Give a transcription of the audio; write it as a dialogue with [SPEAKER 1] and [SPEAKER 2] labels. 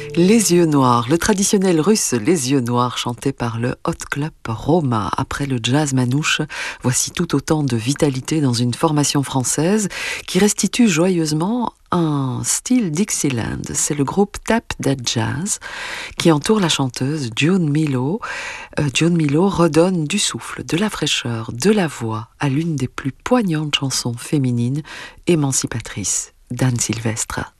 [SPEAKER 1] Les yeux noirs, le traditionnel russe Les yeux noirs chanté par le Hot Club Roma. Après le jazz manouche, voici tout autant de vitalité dans une formation française qui restitue joyeusement un style Dixieland. C'est le groupe Tap That Jazz qui entoure la chanteuse June Milo. June Milo redonne du souffle, de la fraîcheur, de la voix à l'une des plus poignantes chansons féminines émancipatrices d'Anne Sylvestre.